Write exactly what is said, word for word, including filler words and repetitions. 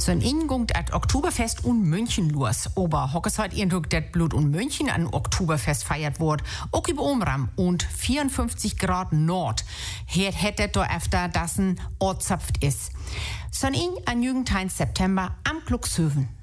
So ein Ingung at Oktoberfest und München los. Aber hockes heute Eindruck, dat Blut und München an Oktoberfest feiert wird. Auch über Omram und vierundfünfzig Grad Nord. Hier hätte da öfter, dass ein Ortzapft ist. So ein an Jugendtein September am Gluckshöfen.